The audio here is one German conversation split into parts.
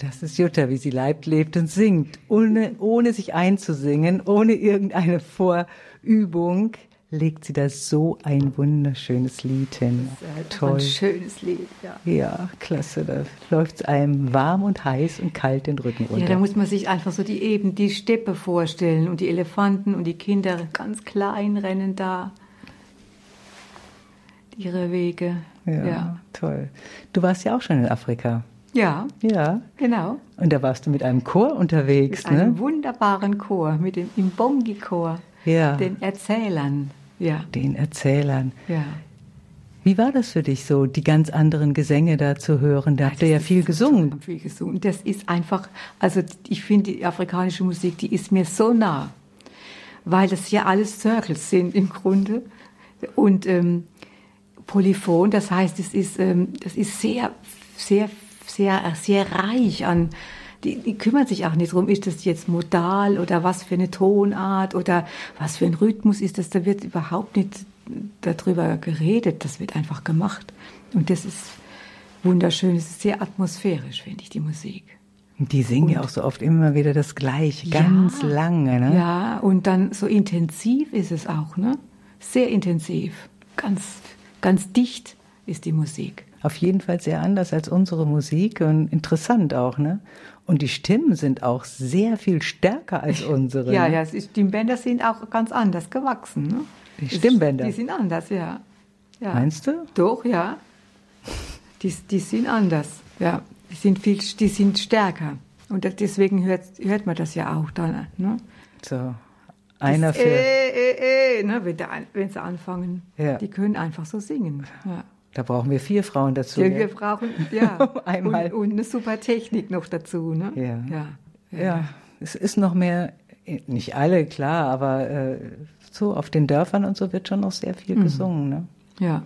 Das ist Jutta, wie sie leibt, lebt und singt, ohne sich einzusingen, ohne irgendeine Vorübung, legt sie da so ein wunderschönes Lied hin. Toll. Ein schönes Lied, ja. Ja, klasse. Da läuft es einem warm und heiß und kalt den Rücken runter. Ja, da muss man sich einfach so die Steppe vorstellen und die Elefanten und die Kinder ganz klein rennen da ihre Wege. Ja, toll. Du warst ja auch schon in Afrika. Ja, genau. Und da warst du mit einem Chor unterwegs, mit einem wunderbaren Chor, mit dem Imbongi-Chor, den Erzählern. Ja. Den Erzählern. Ja. Wie war das für dich so, die ganz anderen Gesänge da zu hören? Da habt ihr ja viel gesungen. Viel gesungen. Das ist einfach, also ich finde die afrikanische Musik, die ist mir so nah, weil das ja alles Circles sind im Grunde und polyphon. Das heißt, das ist sehr, sehr, sehr, sehr reich an. Die kümmern sich auch nicht drum, ist das jetzt modal oder was für eine Tonart oder was für ein Rhythmus ist das. Da wird überhaupt nicht darüber geredet, das wird einfach gemacht. Und das ist wunderschön, es ist sehr atmosphärisch, finde ich, die Musik. Die singen ja auch so oft immer wieder das Gleiche, ganz lange, ne? Ja, und dann so intensiv ist es auch, ne? Sehr intensiv, ganz, ganz dicht ist die Musik. Auf jeden Fall sehr anders als unsere Musik und interessant auch, ne? Und die Stimmen sind auch sehr viel stärker als unsere. Ja, ne? ja, die Stimmbänder sind auch ganz anders gewachsen, ne? Die Stimmbänder? Die sind anders, ja. Meinst du? Doch, ja. Die sind anders, ja. Die sind stärker. Und deswegen hört man das ja auch dann, ne? So, einer für... ne? Wenn sie anfangen, die können einfach so singen, ja. Da brauchen wir 4 Frauen dazu. Ja, wir brauchen, einmal. Und eine super Technik noch dazu, ne? Ja, es ist noch mehr, nicht alle, klar, aber so auf den Dörfern und so wird schon noch sehr viel gesungen, ne? Ja.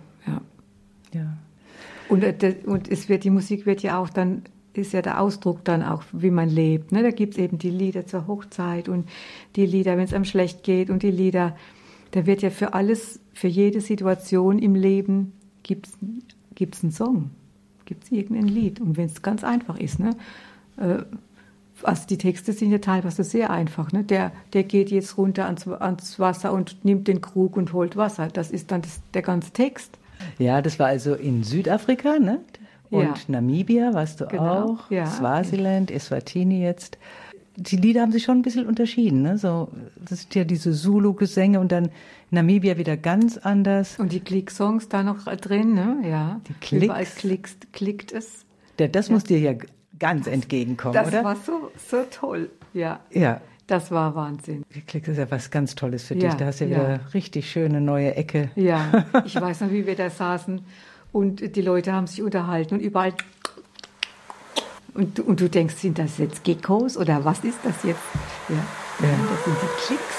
Und die Musik wird ja auch dann, ist ja der Ausdruck dann auch, wie man lebt, ne? Da gibt es eben die Lieder zur Hochzeit und die Lieder, wenn es einem schlecht geht und die Lieder, da wird ja für alles, für jede Situation im Leben gibt's einen Song, gibt's irgendein Lied. Und wenn es ganz einfach ist, ne? Also die Texte sind ja teilweise sehr einfach, ne? Der geht jetzt runter ans Wasser und nimmt den Krug und holt Wasser. Das ist dann der ganze Text. Ja, das war also in Südafrika, ne? Und Namibia warst du auch, Swasiland, Eswatini jetzt. Die Lieder haben sich schon ein bisschen unterschieden, ne? So, das sind ja diese Zulu-Gesänge und dann Namibia wieder ganz anders. Und die Klick-Songs da noch drin, ne? Ja. Die Klicks. Überall klickt es. Das muss dir ja ganz entgegenkommen, oder? Das war so toll, ja. Ja. Das war Wahnsinn. Die Klicks ist ja was ganz Tolles für dich. Da hast du ja wieder richtig schöne neue Ecke. Ja, ich weiß noch, wie wir da saßen und die Leute haben sich unterhalten und überall... Und du denkst, sind das jetzt Geckos oder was ist das jetzt? Ja, das sind die Klicks.